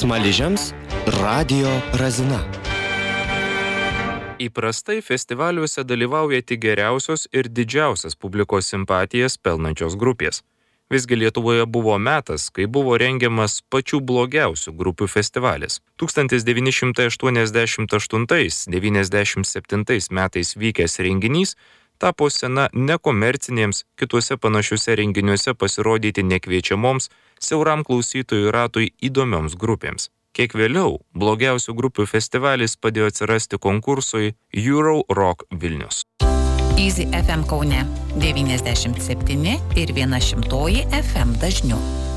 Smaližiams Radio Razina. Įprastai festivaliuose dalyvauja tik geriausios ir didžiausias publikos simpatijas pelnančios grupės. Visgi Lietuvoje buvo metas, kai buvo rengiamas pačių blogiausių grupių festivalis. 1988-97 metais vykęs renginys tapo scena nekomercinėms, kituose panašiuose renginiuose pasirodyti nekviečiamoms, siauram klausytojų ratui įdomioms grupėms. Kiek vėliau, blogiausių grupių festivalis padėjo atsirasti konkursui Euro Rock Vilnius. Easy FM Kaune 97,1 ir 100 FM dažniu.